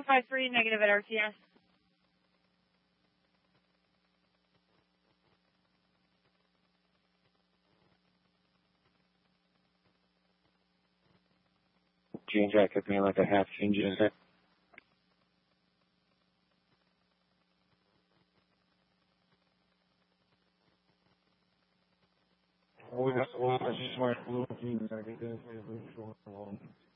153 negative at RTS. Gene Jack hit me like a half engine. Is that? Well, I just went blue. I get this. Along.